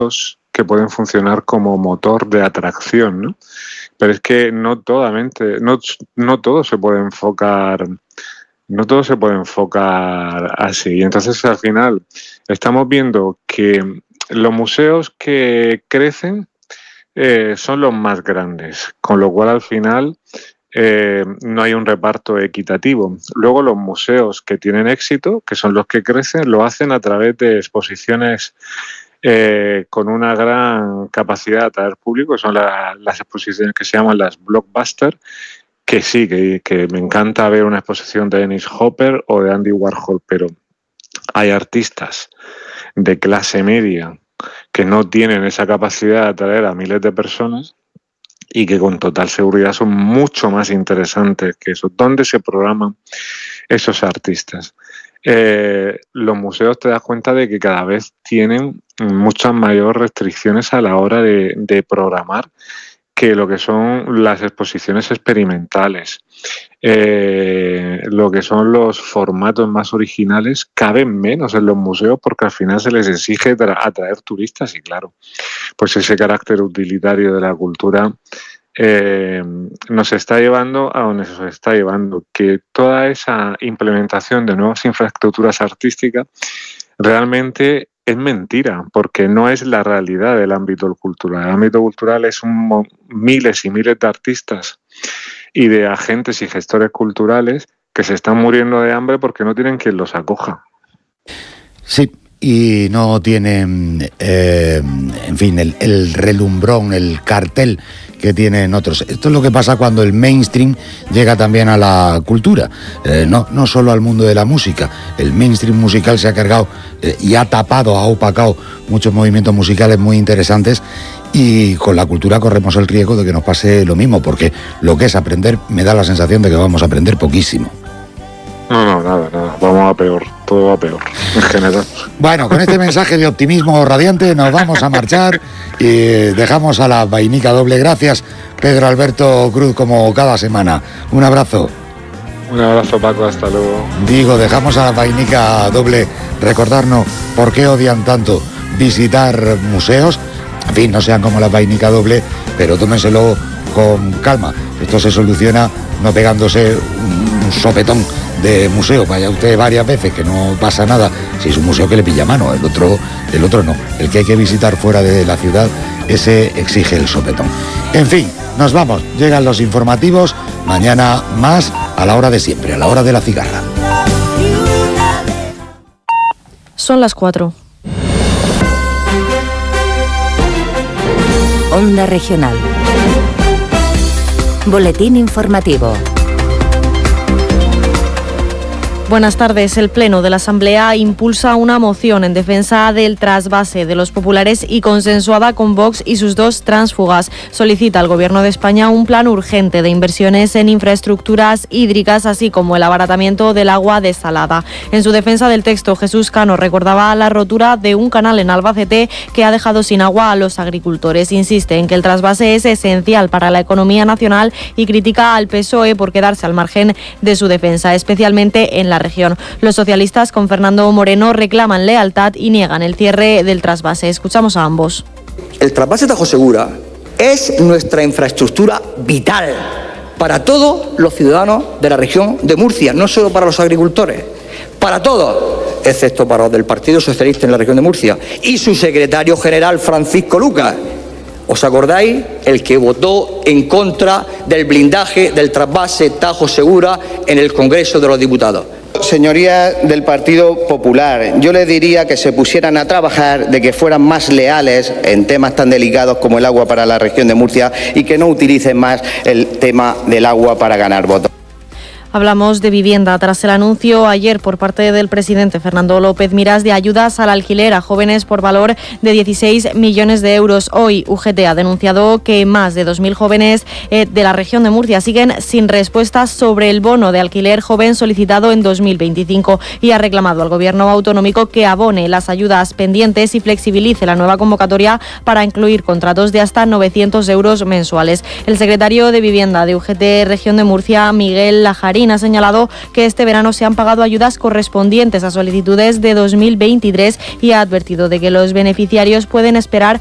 que pueden funcionar como motor de atracción, ¿no? Pero es que no todo se puede enfocar. No todo se puede enfocar así. Entonces, al final, estamos viendo que los museos que crecen son los más grandes, con lo cual, al final, no hay un reparto equitativo. Luego, los museos que tienen éxito, que son los que crecen, lo hacen a través de exposiciones con una gran capacidad de atraer público, son las exposiciones que se llaman las blockbuster, que sí, que me encanta ver una exposición de Dennis Hopper o de Andy Warhol, pero hay artistas de clase media que no tienen esa capacidad de atraer a miles de personas y que con total seguridad son mucho más interesantes que eso. ¿Dónde se programan esos artistas? Los museos, te das cuenta de que cada vez tienen muchas mayores restricciones a la hora de programar que lo que son las exposiciones experimentales, lo que son los formatos más originales, caben menos en los museos porque al final se les exige atraer turistas y claro, pues ese carácter utilitario de la cultura nos está llevando a donde se está llevando, que toda esa implementación de nuevas infraestructuras artísticas realmente es mentira, porque no es la realidad del ámbito cultural. El ámbito cultural es miles y miles de artistas y de agentes y gestores culturales que se están muriendo de hambre porque no tienen quien los acoja. Sí, y no tienen, en fin, el relumbrón, el cartel que tienen otros. Esto es lo que pasa cuando el mainstream llega también a la cultura, no solo al mundo de la música. El mainstream musical se ha cargado y ha tapado, ha opacado muchos movimientos musicales muy interesantes, y con la cultura corremos el riesgo de que nos pase lo mismo, porque lo que es aprender, me da la sensación de que vamos a aprender poquísimo. No, nada, vamos a peor, todo va a peor, en general. Bueno, con este mensaje de optimismo radiante nos vamos a marchar y dejamos a la vainica doble. Gracias, Pedro Alberto Cruz, como cada semana. Un abrazo. Un abrazo, Paco, hasta luego. Digo, dejamos a la vainica doble recordarnos por qué odian tanto visitar museos. En fin, no sean como la vainica doble, pero tómenselo con calma. Esto se soluciona no pegándose un sopetón de museo. Vaya usted varias veces, que no pasa nada. Si es un museo que le pilla mano, el otro no. El que hay que visitar fuera de la ciudad, ese exige el sopetón. En fin, nos vamos. Llegan los informativos. Mañana más a la hora de siempre, a la hora de la cigarra. Son las 4. Onda Regional. Boletín informativo. Buenas tardes. El Pleno de la Asamblea impulsa una moción en defensa del trasvase de los populares y consensuada con Vox y sus dos tránsfugas. Solicita al Gobierno de España un plan urgente de inversiones en infraestructuras hídricas, así como el abaratamiento del agua desalada. En su defensa del texto, Jesús Cano recordaba la rotura de un canal en Albacete que ha dejado sin agua a los agricultores. Insiste en que el trasvase es esencial para la economía nacional y critica al PSOE por quedarse al margen de su defensa, especialmente en la región. Los socialistas, con Fernando Moreno, reclaman lealtad y niegan el cierre del trasvase. Escuchamos a ambos. El trasvase Tajo Segura es nuestra infraestructura vital para todos los ciudadanos de la región de Murcia, no solo para los agricultores, para todos, excepto para los del Partido Socialista en la región de Murcia y su secretario general Francisco Lucas. ¿Os acordáis? El que votó en contra del blindaje del trasvase Tajo Segura en el Congreso de los Diputados. Señorías del Partido Popular, yo les diría que se pusieran a trabajar, de que fueran más leales en temas tan delicados como el agua para la región de Murcia y que no utilicen más el tema del agua para ganar votos. Hablamos de vivienda tras el anuncio ayer por parte del presidente Fernando López Miras de ayudas al alquiler a jóvenes por valor de 16 millones de euros. Hoy UGT ha denunciado que más de 2.000 jóvenes de la región de Murcia siguen sin respuestas sobre el bono de alquiler joven solicitado en 2025 y ha reclamado al Gobierno autonómico que abone las ayudas pendientes y flexibilice la nueva convocatoria para incluir contratos de hasta 900 euros mensuales. El secretario de Vivienda de UGT Región de Murcia, Miguel Lajarín, Marín ha señalado que este verano se han pagado ayudas correspondientes a solicitudes de 2023 y ha advertido de que los beneficiarios pueden esperar